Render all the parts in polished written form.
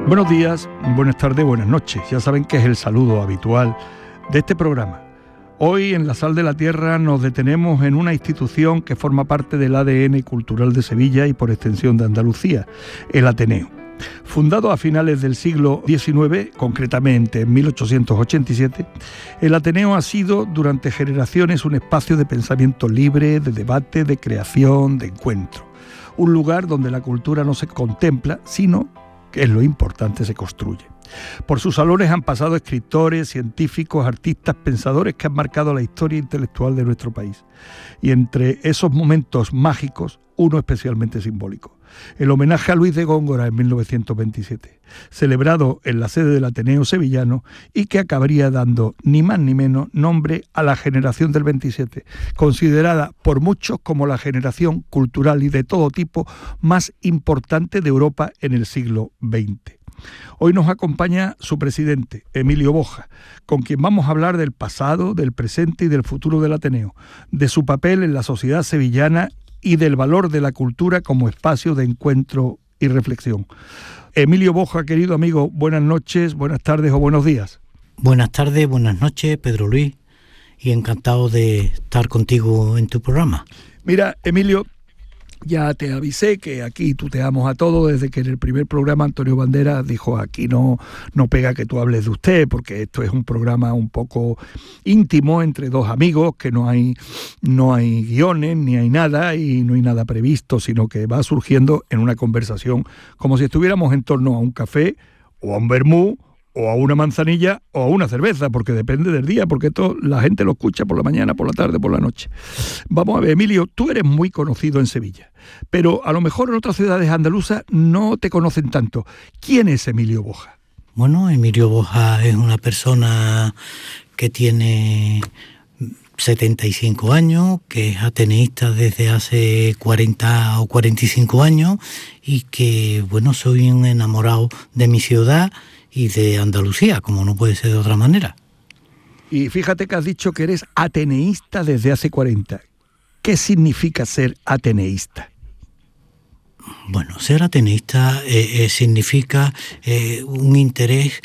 Buenos días, buenas tardes, buenas noches. Ya saben que es el saludo habitual de este programa. Hoy en La Sal de la Tierra nos detenemos en una institución que forma parte del ADN cultural de Sevilla y por extensión de Andalucía, el Ateneo. Fundado a finales del siglo XIX, concretamente en 1887, el Ateneo ha sido durante generaciones un espacio de pensamiento libre, de debate, de creación, de encuentro. Un lugar donde la cultura no se contempla, sino, que es lo importante, se construye. Por sus salones han pasado escritores, científicos, artistas, pensadores que han marcado la historia intelectual de nuestro país. Y entre esos momentos mágicos, uno especialmente simbólico. El homenaje a Luis de Góngora en 1927, celebrado en la sede del Ateneo sevillano y que acabaría dando ni más ni menos nombre a la generación del 27, considerada por muchos como la generación cultural y de todo tipo más importante de Europa en el siglo XX. Hoy nos acompaña su presidente, Emilio Boja, con quien vamos a hablar del pasado, del presente y del futuro del Ateneo, de su papel en la sociedad sevillana y del valor de la cultura como espacio de encuentro y reflexión. Emilio Boja, querido amigo, buenas noches, buenas tardes o buenos días. Buenas tardes, buenas noches, Pedro Luis, y encantado de estar contigo en tu programa. Mira, Emilio, ya te avisé que aquí tuteamos a todos desde que en el primer programa Antonio Banderas dijo aquí no pega que tú hables de usted, porque esto es un programa un poco íntimo entre dos amigos, que no hay guiones ni hay nada y no hay nada previsto, sino que va surgiendo en una conversación como si estuviéramos en torno a un café o a un vermú o a una manzanilla o a una cerveza, porque depende del día, porque esto la gente lo escucha por la mañana, por la tarde, por la noche. Vamos a ver, Emilio, tú eres muy conocido en Sevilla, pero a lo mejor en otras ciudades andaluzas no te conocen tanto. ¿Quién es Emilio Boja? Bueno, Emilio Boja es una persona que tiene 75 años, que es ateneísta desde hace 40 o 45 años y que, bueno, soy un enamorado de mi ciudad y de Andalucía, como no puede ser de otra manera. Y fíjate que has dicho que eres ateneísta desde hace 40. ¿Qué significa ser ateneísta? Bueno, ser ateneísta significa un interés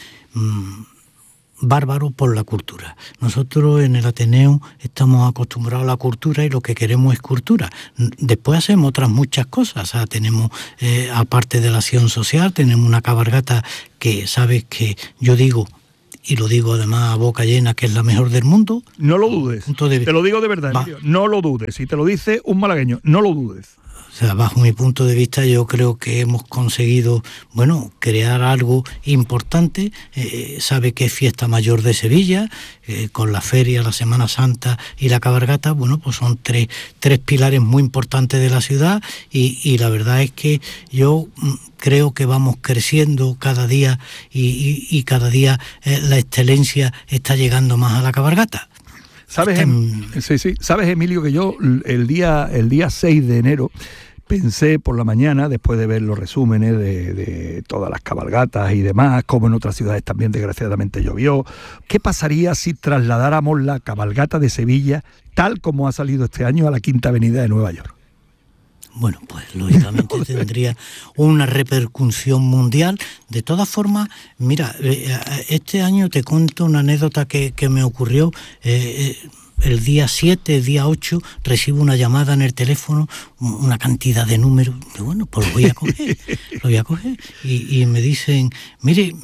bárbaro por la cultura. Nosotros en el Ateneo estamos acostumbrados a la cultura y lo que queremos es cultura. Después hacemos otras muchas cosas. O sea, tenemos, aparte de la acción social, tenemos una cabalgata que sabes que yo digo, y lo digo además a boca llena, que es la mejor del mundo. No lo dudes. Te lo digo de verdad, Emilio. No lo dudes. Si te lo dice un malagueño, no lo dudes. O sea, bajo mi punto de vista, yo creo que hemos conseguido, bueno, crear algo importante. Sabe que es Fiesta Mayor de Sevilla, con la feria, la Semana Santa y la cabalgata, bueno, pues son tres pilares muy importantes de la ciudad y la verdad es que yo creo que vamos creciendo cada día y cada día la excelencia está llegando más a la cabalgata. ¿Sabes, ¿Sabes, Emilio, que yo el día 6 de enero pensé por la mañana, después de ver los resúmenes de todas las cabalgatas y demás, como en otras ciudades también desgraciadamente llovió, ¿qué pasaría si trasladáramos la cabalgata de Sevilla, tal como ha salido este año, a la Quinta Avenida de Nueva York? Bueno, pues lógicamente tendría una repercusión mundial. De todas formas, mira, este año te cuento una anécdota que me ocurrió. El día 7, el día 8, recibo una llamada en el teléfono, una cantidad de números. Y bueno, pues lo voy a coger. Y me dicen, mire,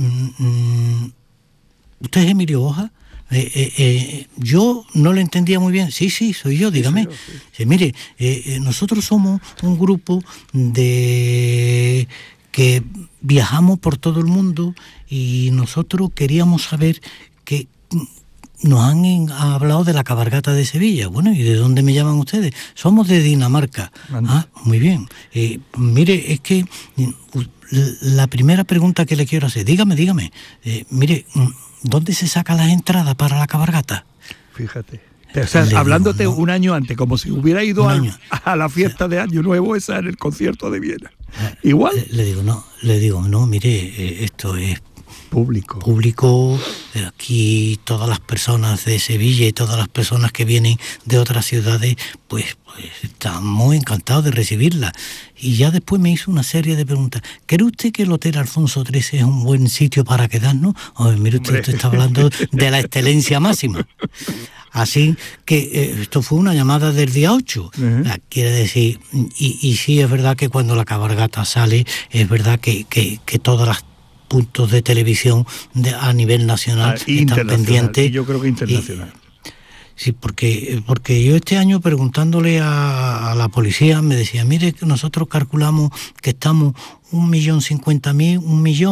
¿usted es Emilio Boja? Yo no lo entendía muy bien. Sí, soy yo, dígame. Sí, mire, nosotros somos un grupo que viajamos por todo el mundo y nosotros queríamos saber que nos han hablado de la cabalgata de Sevilla. Bueno, ¿y de dónde me llaman ustedes? Somos de Dinamarca. Ah, muy bien. Mire, es que la primera pregunta que le quiero hacer, dígame, mire, ¿dónde se sacan las entradas para la cabalgata? Fíjate. O sea, hablándote un año antes, como si hubiera ido a la fiesta de Año Nuevo esa en el concierto de Viena. Igual. Le digo, no, mire, esto es público aquí todas las personas de Sevilla y todas las personas que vienen de otras ciudades, pues estamos encantados de recibirla. Y ya después me hizo una serie de preguntas. ¿Cree usted que el Hotel Alfonso XIII es un buen sitio para quedarnos? Mire usted está hablando de la excelencia máxima. Así que esto fue una llamada del día 8. Quiere decir, y sí es verdad que cuando la cabalgata sale, es verdad que todas las puntos de televisión a nivel nacional están pendientes. Y yo creo que internacional. Sí, porque yo este año preguntándole a la policía me decía, mire, que nosotros calculamos que estamos 1.050.000,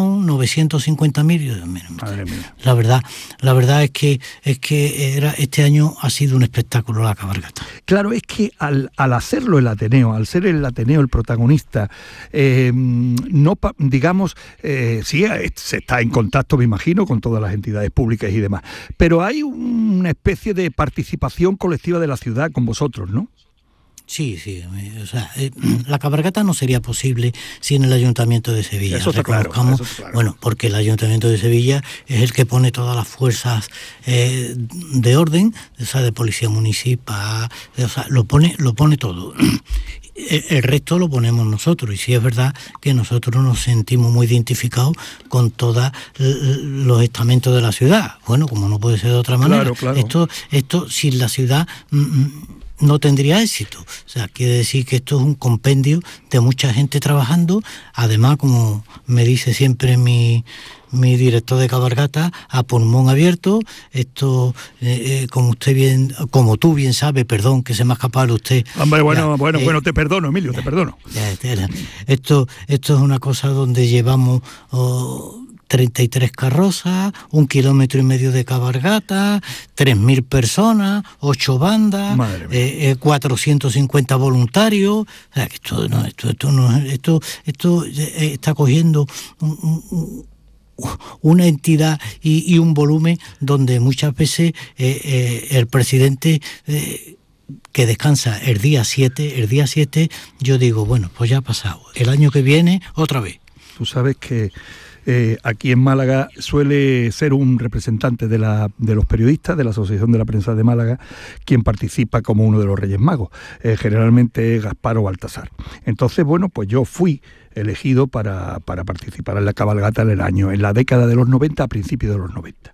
1.950.000. Madre mía. La verdad es que este año ha sido un espectáculo la cabalgata. Claro, es que al hacerlo el Ateneo, al ser el Ateneo el protagonista, digamos, sí se está en contacto, me imagino, con todas las entidades públicas y demás, pero hay una especie de participación colectiva de la ciudad con vosotros, ¿no? Sí, o sea, la cabalgata no sería posible sin el Ayuntamiento de Sevilla. Eso está claro. Bueno, porque el Ayuntamiento de Sevilla es el que pone todas las fuerzas de orden, o sea, de policía municipal, o sea, lo pone todo. El resto lo ponemos nosotros, y sí es verdad que nosotros nos sentimos muy identificados con todos los estamentos de la ciudad. Bueno, como no puede ser de otra manera. Claro. Esto sin la ciudad no tendría éxito. O sea, quiere decir que esto es un compendio de mucha gente trabajando. Además, como me dice siempre mi director de cabalgata, a pulmón abierto. Esto, como tú bien sabes, perdón, que se me ha escapado usted. Hombre, bueno, te perdono, Emilio, te perdono. Esto es una cosa donde llevamos 33 carrozas, 1,5 kilómetros de cabalgata, 3.000 personas, 8 bandas, 450 voluntarios. O sea, esto está cogiendo una entidad y un volumen donde muchas veces el presidente que descansa el día 7, yo digo, bueno, pues ya ha pasado. El año que viene, otra vez. Tú sabes que aquí en Málaga suele ser un representante de los periodistas de la Asociación de la Prensa de Málaga quien participa como uno de los Reyes Magos, generalmente Gaspar o Baltasar. Entonces, bueno, pues yo fui elegido para participar en la cabalgata en la década de los 90, a principios de los 90,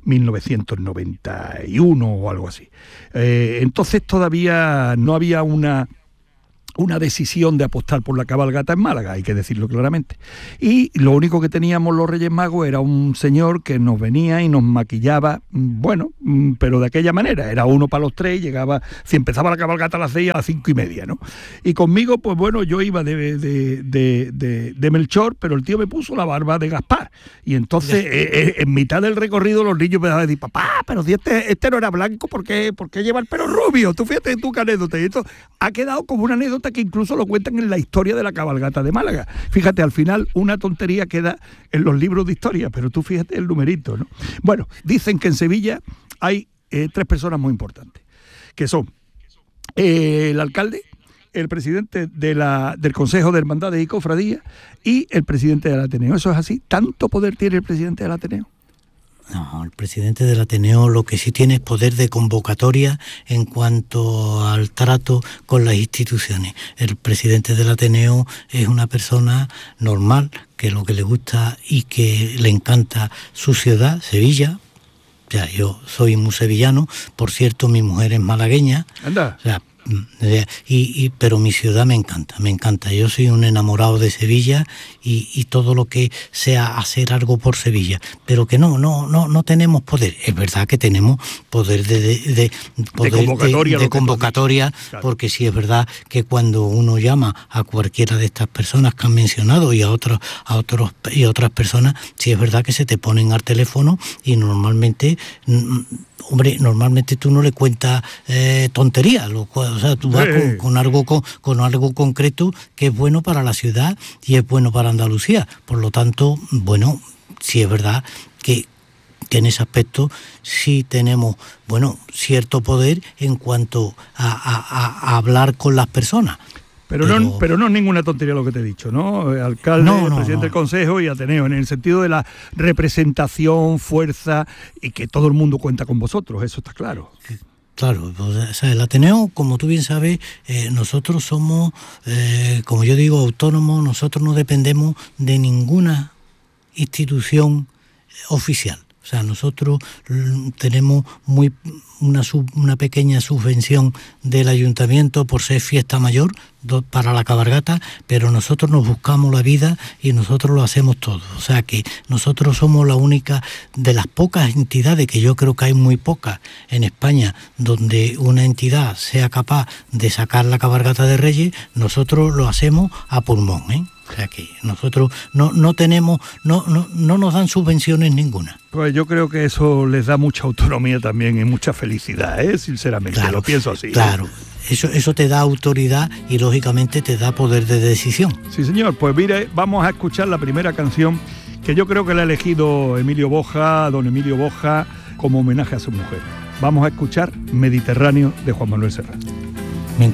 1991 o algo así. Entonces todavía no había una decisión de apostar por la cabalgata en Málaga, hay que decirlo claramente. Y lo único que teníamos los Reyes Magos era un señor que nos venía y nos maquillaba, bueno, pero de aquella manera, era uno para los tres, llegaba, si empezaba la cabalgata a las 6, a las 5:30, ¿no? Y conmigo, pues bueno, yo iba de Melchor, pero el tío me puso la barba de Gaspar. Y entonces, en mitad del recorrido, los niños me daban a decir, papá, pero si este no era blanco, ¿por qué lleva el pelo rubio? Tú fíjate tú qué anécdota. Y esto ha quedado como una anécdota que incluso lo cuentan en la historia de la cabalgata de Málaga. Fíjate, al final una tontería queda en los libros de historia, pero tú fíjate el numerito, ¿no? Bueno, dicen que en Sevilla hay 3 personas muy importantes, que son el alcalde, el presidente del Consejo de Hermandades y Cofradías y el presidente del Ateneo. ¿Eso es así? ¿Tanto poder tiene el presidente del Ateneo? No, el presidente del Ateneo lo que sí tiene es poder de convocatoria en cuanto al trato con las instituciones. El presidente del Ateneo es una persona normal, que lo que le gusta y que le encanta su ciudad, Sevilla. O sea, yo soy muy sevillano, por cierto, mi mujer es malagueña. Anda. O sea, pero mi ciudad me encanta. Yo soy un enamorado de Sevilla y todo lo que sea hacer algo por Sevilla, pero que no tenemos poder. Es verdad que tenemos poder de convocatoria, claro. Porque sí es verdad que cuando uno llama a cualquiera de estas personas que han mencionado y a otras personas, sí es verdad que se te ponen al teléfono y normalmente tú no le cuentas tonterías, o sea, tú vas con algo concreto que es bueno para la ciudad y es bueno para Andalucía. Por lo tanto, bueno, sí es verdad que en ese aspecto sí tenemos, bueno, cierto poder en cuanto a hablar con las personas. Pero no es ninguna tontería lo que te he dicho, ¿no? Alcalde, presidente del Consejo y Ateneo, en el sentido de la representación, fuerza y que todo el mundo cuenta con vosotros, eso está claro. Claro, o sea, el Ateneo, como tú bien sabes, nosotros somos, como yo digo, autónomos, nosotros no dependemos de ninguna institución oficial. O sea, nosotros tenemos una pequeña subvención del ayuntamiento por ser fiesta mayor para la cabalgata, pero nosotros nos buscamos la vida y nosotros lo hacemos todo. O sea que nosotros somos la única de las pocas entidades, que yo creo que hay muy pocas en España, donde una entidad sea capaz de sacar la cabalgata de Reyes. Nosotros lo hacemos a pulmón, ¿eh? O sea que nosotros no tenemos, no nos dan subvenciones ninguna. Pues yo creo que eso les da mucha autonomía también y mucha felicidad, sinceramente, claro, lo pienso así. Claro, eso te da autoridad y lógicamente te da poder de decisión. Sí, señor, pues mire, vamos a escuchar la primera canción que yo creo que la ha elegido don Emilio Boja, como homenaje a su mujer. Vamos a escuchar Mediterráneo de Juan Manuel Serrat.